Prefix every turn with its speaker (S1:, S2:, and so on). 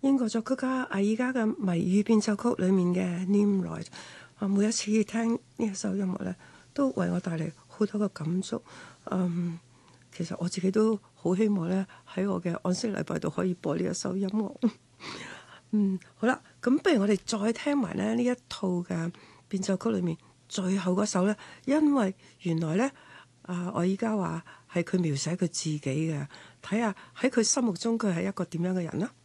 S1: 英國作曲家阿爾加嘅《謎語變奏曲》裏面嘅 Nimrod， 每一次聽呢一首音樂咧，都為我帶嚟好多嘅感觸。其實我自己都好希望咧，喺我嘅安息禮拜度可以播呢一首音樂。好啦，咁不如我哋再聽埋咧呢一套嘅變奏曲裏面最後嗰首咧，因為原來咧我而家話係佢描寫佢自己嘅，睇下喺佢心目中佢係一個點樣嘅人啦。